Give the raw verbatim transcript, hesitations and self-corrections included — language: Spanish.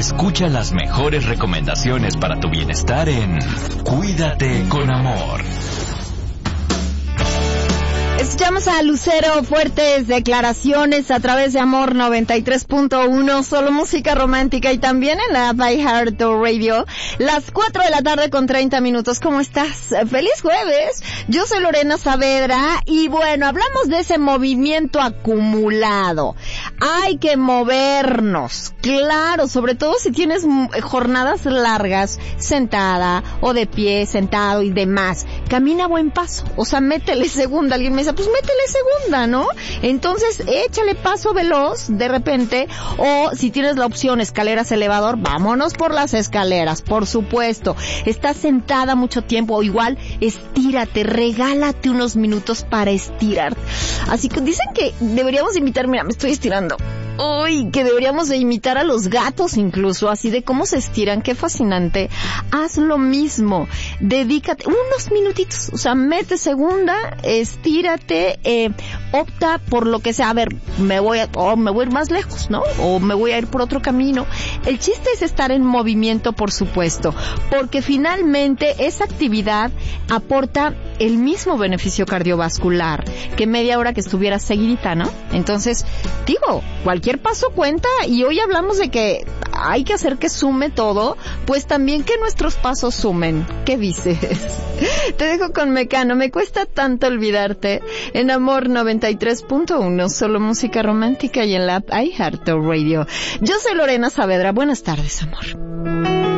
Escucha las mejores recomendaciones para tu bienestar en Cuídate con Amor. Escuchamos a Lucero, fuertes declaraciones a través de Amor noventa y tres punto uno, solo música romántica, y también en la iHeartRadio, las cuatro de la tarde con treinta minutos. ¿Cómo estás? ¡Feliz jueves! Yo soy Lorena Saavedra y bueno, hablamos de ese movimiento acumulado. Hay que movernos, claro, sobre todo si tienes jornadas largas, sentada o de pie, sentado y demás. Camina a buen paso, o sea, métele segunda. Alguien me dice, pues métele segunda, ¿no? Entonces, échale paso veloz de repente, o si tienes la opción escaleras, elevador, vámonos por las escaleras, por supuesto. Estás sentada mucho tiempo, o igual, estírate, regálate unos minutos para estirar. Así que dicen que deberíamos imitar, mira, me estoy estirando. Uy, que deberíamos de imitar a los gatos incluso, así de cómo se estiran, qué fascinante. Haz lo mismo, dedícate unos minutitos, o sea, mete segunda, estírate, eh, opta por lo que sea, a ver, me voy a, o me voy a ir más lejos, ¿no? O me voy a ir por otro camino. El chiste es estar en movimiento, por supuesto, porque finalmente esa actividad aporta el mismo beneficio cardiovascular que media hora que estuvieras seguidita, ¿no? Entonces, digo, cualquier paso cuenta, y hoy hablamos de que hay que hacer que sume todo, pues también que nuestros pasos sumen. ¿Qué dices? Te dejo con Mecano, me cuesta tanto olvidarte, en Amor noventa y tres punto uno, solo música romántica, y en la iHeartRadio. Yo soy Lorena Saavedra, buenas tardes, amor.